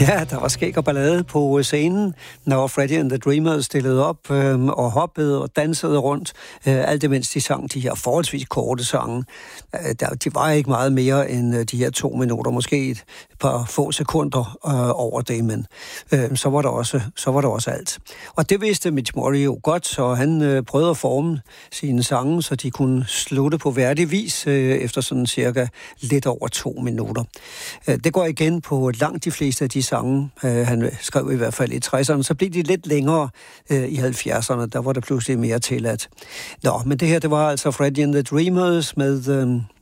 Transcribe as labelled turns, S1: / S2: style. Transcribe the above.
S1: Ja, der var skæg og ballade på scenen, når Freddie and the Dreamers stillede op og hoppede og dansede rundt, alt imens de sang de her forholdsvis korte sange. De var ikke meget mere end de her 2 minutter, måske et par få sekunder over det, men så var der også alt. Og det vidste Mitch Murray jo godt, så han prøvede at forme sine sange, så de kunne slutte på værdig vis efter sådan cirka lidt over 2 minutter. Det går igen på langt de fleste af de sange, han skrev i hvert fald i 60'erne, så blev de lidt længere i 70'erne, der var det pludselig mere tilladt. Nå, men det her, det var altså Freddie and the Dreamers med